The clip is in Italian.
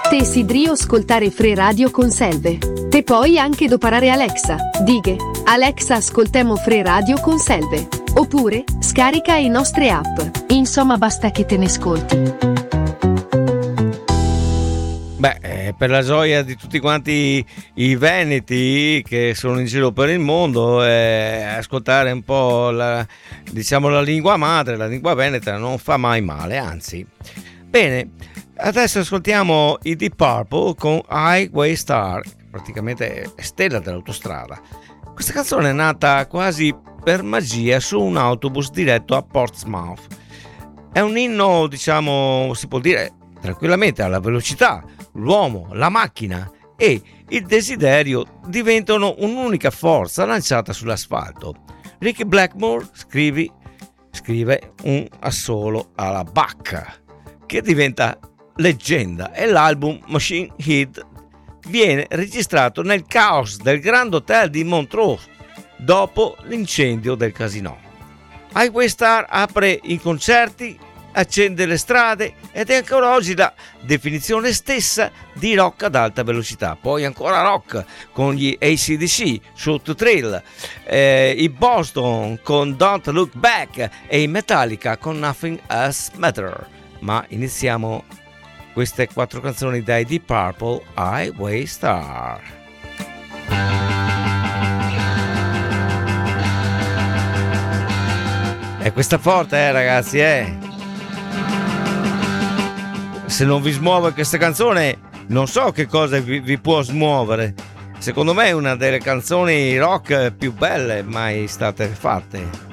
Te sidrio ascoltare Free Radio con Selve. Te poi anche doparare Alexa. Dighe, Alexa ascoltemo Free Radio con Selve. Oppure, scarica i nostre app. Insomma basta che te ne ascolti. Per la gioia di tutti quanti i veneti che sono in giro per il mondo, ascoltare un po' la lingua madre, la lingua veneta non fa mai male, anzi. Bene, adesso ascoltiamo i Deep Purple con Highway Star, praticamente stella dell'autostrada. Questa canzone è nata quasi per magia su un autobus diretto a Portsmouth. È un inno, si può dire tranquillamente, alla velocità. L'uomo, la macchina e il desiderio diventano un'unica forza lanciata sull'asfalto. Ricky Blackmore scrive un assolo alla Bach che diventa leggenda e l'album Machine Head viene registrato nel caos del Grand Hotel di Montreux dopo l'incendio del casinò. Highway Star apre i concerti, accende le strade ed è ancora oggi la definizione stessa di rock ad alta velocità. Poi ancora rock con gli AC/DC, Shoot to Thrill, i Boston con Don't Look Back e i Metallica con Nothing Else Matter. Ma iniziamo queste 4 canzoni dai Deep Purple, Highway Star. E questa forte, ragazzi, Se non vi smuove questa canzone, non so che cosa vi può smuovere. Secondo me è una delle canzoni rock più belle mai state fatte.